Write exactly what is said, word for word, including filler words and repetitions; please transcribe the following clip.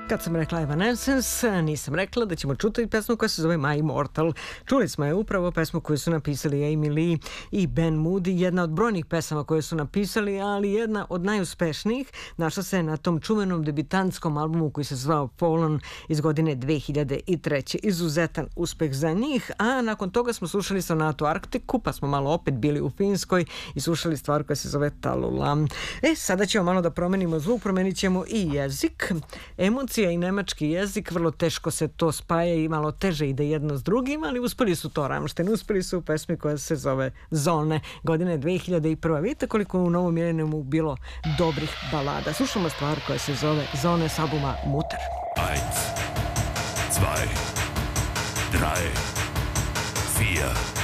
Kad sam rekla Evanescence, nisam rekla da ćemo čuti pesmu koja se zove My Immortal. Čuli smo je upravo pesmu koju su napisali Amy Lee i Ben Moody, jedna od brojnih pesama koje su napisali, ali jedna od najuspešnijih. Našla se na tom čuvenom debitantskom albumu koji se zvao Fallen iz godine dve hiljade treće. Izuzetan uspeh za njih, a nakon toga smo slušali sonatu Arktiku, pa smo malo opet bili u Finskoj i slušali stvar koja se zove Talula. E, sada ćemo malo da promenimo zvuk, promenit ćemo i jezik. Emocija i nemački jezik, vrlo teško se to spaja i malo teže ide jedno s drugim, ali uspeli su to. Rammstein uspeli su u pesmi koja se zove Zone, godine dve hiljade prve. Vidite koliko je u Novom Milenijumu bilo dobrih balada. Slušamo stvar koja se zove Zone s albuma Mutter. Eins, zwei, drei, vier